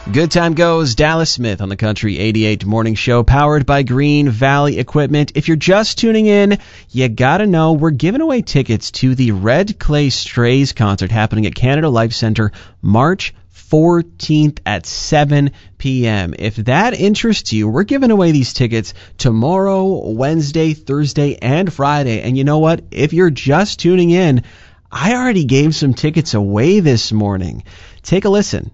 Good time goes. Dallas Smith on the Country 88 Morning Show, powered by Green Valley Equipment. If you're just tuning in, you gotta know we're giving away tickets to the Red Clay Strays concert happening at Canada Life Centre March 14th at 7 p.m. If that interests you, we're giving away these tickets tomorrow, Wednesday, Thursday, and Friday. And you know what? If you're just tuning in, I already gave some tickets away this morning. Take a listen.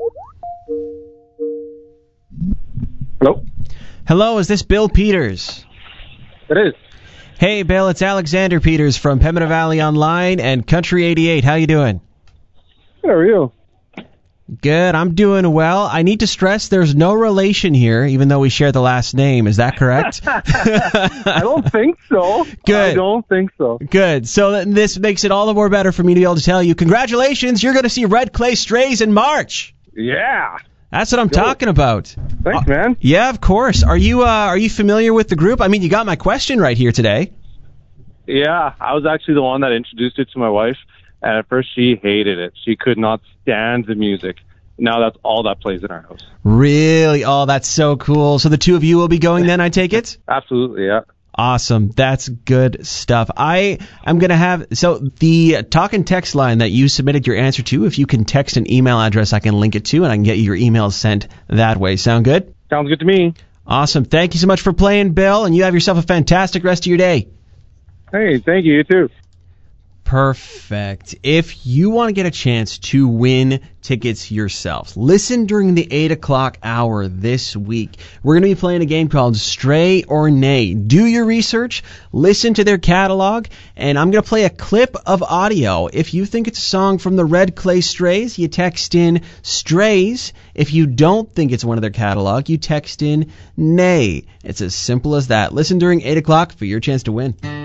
Hello? Hello, is this Bill Peters? It is. Hey, Bill, it's Alexander Peters from Pembina Valley Online and Country 88. How you doing? How are you? Good, I'm doing well. I need to stress there's no relation here, even though we share the last name. Is that correct? I don't think so. Good. I don't think so. Good. So this makes it all the more better for me to be able to tell you, congratulations, you're going to see Red Clay Strays in March. Yeah. That's what I'm talking about. Thanks, man. Yeah, of course. Are you familiar with the group? I mean, you got my question right here today. Yeah, I was actually the one that introduced it to my wife, and at first she hated it. She could not stand the music. Now that's all that plays in our house. Really? Oh, that's so cool. So the two of you will be going then, I take it? Absolutely, yeah. Awesome. That's good stuff. I'm going to have, so the talk and text line that you submitted your answer to, if you can text an email address, I can link it to, and I can get you your emails sent that way. Sound good? Sounds good to me. Awesome. Thank you so much for playing, Bill, and you have yourself a fantastic rest of your day. Hey, thank you. You too. Perfect. If you want to get a chance to win tickets yourself, listen during the 8 o'clock hour this week. We're going to be playing a game called Stray or Nay. Do your research, listen to their catalog, and I'm going to play a clip of audio. If you think it's a song from the Red Clay Strays, you text in Strays. If you don't think it's one of their catalog, you text in Nay. It's as simple as that. Listen during 8 o'clock for your chance to win.